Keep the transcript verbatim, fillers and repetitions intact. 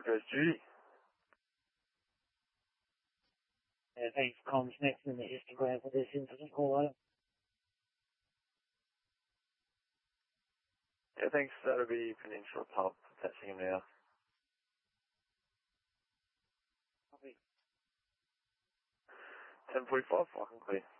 Goes Judy. Yeah, thanks for comms next in the histogram for this incident. Call over. Yeah, thanks. That'll be Peninsula Pub. Patching him now. Copy. ten forty-five, fucking clear.